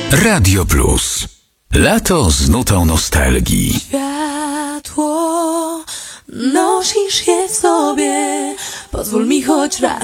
Radio Plus. Lato z nutą nostalgii. Światło, nosisz je w sobie, pozwól mi choć raz